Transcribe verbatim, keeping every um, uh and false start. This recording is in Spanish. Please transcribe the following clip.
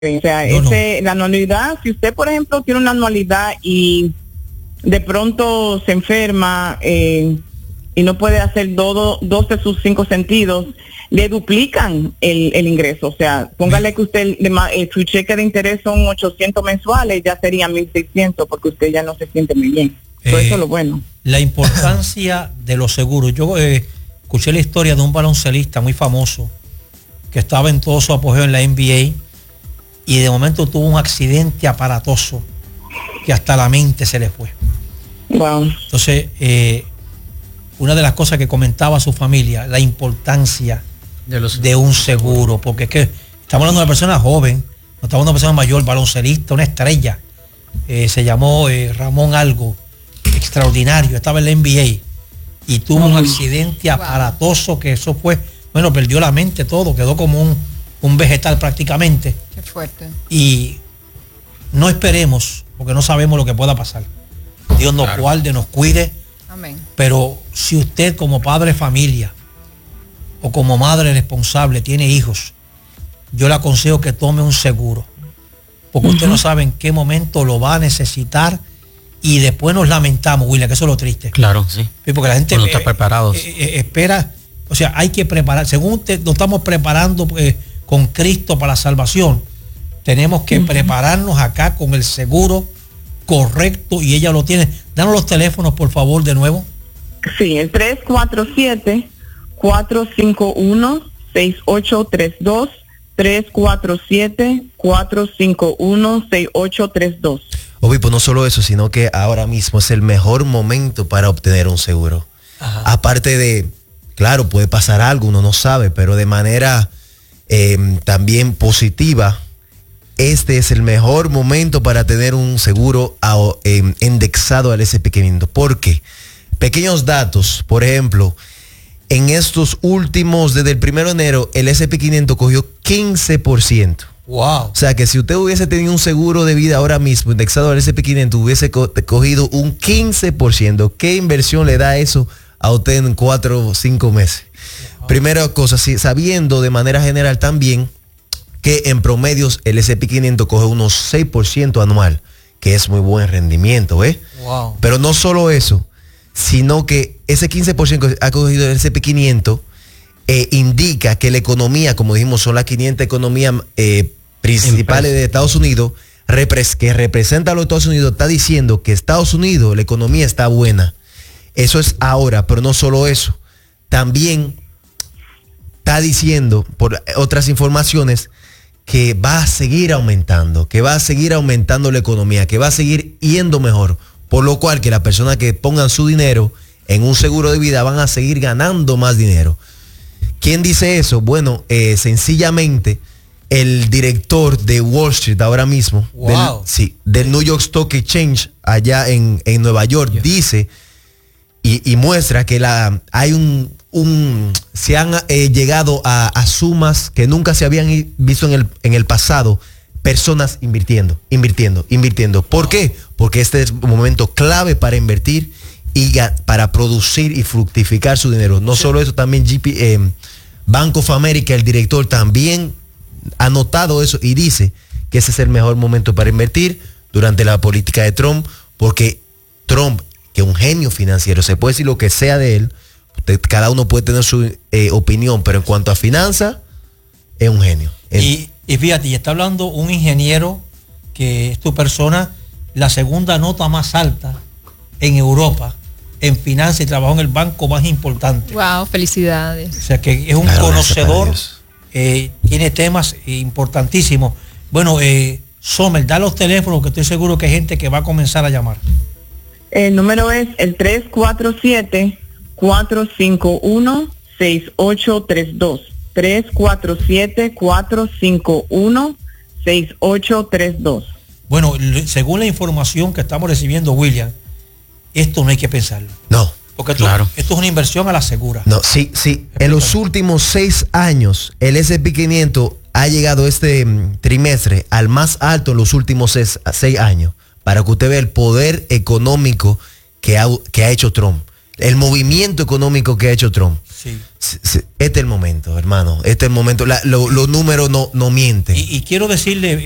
O sea, No, ese, la anualidad, si usted, por ejemplo, tiene una anualidad y de pronto se enferma eh, y no puede hacer todo, dos de sus cinco sentidos, le duplican el, el ingreso. O sea, póngale que usted, eh, su cheque de interés son ochocientos mensuales, ya serían mil seiscientos porque usted ya no se siente muy bien. Por Eh, eso es lo bueno. La importancia de los seguros. Yo eh, escuché la historia de un baloncelista muy famoso que estaba en todo su apogeo en la N B A y de momento tuvo un accidente aparatoso que hasta la mente se le fue. Wow. Entonces, eh, una de las cosas que comentaba su familia, la importancia de, los... de un seguro, porque es que estamos hablando de una persona joven, no estamos hablando de una persona mayor, baloncelista, una estrella. Eh, se llamó eh, Ramón algo, extraordinario, estaba en la N B A y tuvo un accidente aparatoso que eso fue, bueno, perdió la mente todo, quedó como un, un vegetal prácticamente. Qué fuerte. Y no esperemos, porque no sabemos lo que pueda pasar. Dios nos Claro. guarde, nos cuide. Amén. Pero si usted como padre de familia o como madre responsable tiene hijos, yo le aconsejo que tome un seguro. Porque uh-huh. usted no sabe en qué momento lo va a necesitar y después nos lamentamos, William, que eso es lo triste. Claro, sí. Sí, porque la gente no eh, está preparado. eh, eh, espera, o sea, hay que preparar. Según usted, nos estamos preparando eh, con Cristo para la salvación. Tenemos que uh-huh. prepararnos acá con el seguro correcto y ella lo tiene. Danos los teléfonos, por favor, de nuevo. Sí, el tres cuatro siete, cuatro cinco uno, seis ocho tres dos, tres cuatro siete, cuatro cinco uno, seis ocho tres dos. Obvio, pues no solo eso, sino que ahora mismo es el mejor momento para obtener un seguro. Ajá. Aparte de, claro, puede pasar algo, uno no sabe, pero de manera eh, también positiva, este es el mejor momento para tener un seguro a, eh, indexado al ese and P quinientos. ¿Por qué? Pequeños datos, por ejemplo, en estos últimos, desde el primero de enero, el ese and P quinientos cogió quince por ciento. Wow. O sea que si usted hubiese tenido un seguro de vida ahora mismo indexado al ese and P quinientos, hubiese co cogido un quince por ciento. ¿Qué inversión le da eso a usted en cuatro o cinco meses? Wow. Primera cosa, sí, sabiendo de manera general también que en promedios el ese and P quinientos coge unos seis por ciento anual, que es muy buen rendimiento, ¿eh? Wow. Pero no solo eso, sino que ese quince por ciento que ha cogido el ese and P quinientos eh, indica que la economía, como dijimos, son las quinientas economías eh, principales de Estados Unidos, repres que representa a los Estados Unidos, está diciendo que Estados Unidos, la economía está buena. Eso es ahora, pero no solo eso. También está diciendo, por otras informaciones, que va a seguir aumentando, que va a seguir aumentando la economía, que va a seguir yendo mejor. Por lo cual que las personas que pongan su dinero en un seguro de vida van a seguir ganando más dinero. ¿Quién dice eso? Bueno, eh, sencillamente el director de Wall Street ahora mismo, wow. del, sí, del New York Stock Exchange allá en, en Nueva York, yeah. dice y, y muestra que la hay un, un se han eh, llegado a, a sumas que nunca se habían visto en el, en el pasado. Personas invirtiendo, invirtiendo, invirtiendo. ¿Por qué? Porque este es un momento clave para invertir y para producir y fructificar su dinero. No sí. solo eso, también G P, eh, Bank of America, el director, también ha notado eso y dice que ese es el mejor momento para invertir durante la política de Trump, porque Trump, que es un genio financiero, se puede decir lo que sea de él, usted, cada uno puede tener su eh, opinión, pero en cuanto a finanzas, es un genio. Y, y fíjate, y está hablando un ingeniero que es tu persona, la segunda nota más alta en Europa en finanzas y trabajó en el banco más importante. Wow, felicidades. O sea que es un claro, conocedor, eh, tiene temas importantísimos. Bueno, eh, Sommer, da los teléfonos que estoy seguro que hay gente que va a comenzar a llamar. El número es el tres cuatro siete, cuatro cinco uno, seis ocho tres dos. tres cuatro siete, cuatro cinco uno, seis ocho tres dos. Bueno, según la información que estamos recibiendo, William, esto no hay que pensarlo. No. Porque esto, claro. esto es una inversión a la segura. No, sí, sí. En los últimos seis años, el ese and P quinientos ha llegado este um, trimestre al más alto en los últimos seis, seis años. Para que usted vea el poder económico que ha, que ha hecho Trump. El movimiento económico que ha hecho Trump. Sí. Este es el momento, hermano. Este es el momento. La, lo, los números no, no mienten. Y, y quiero decirle...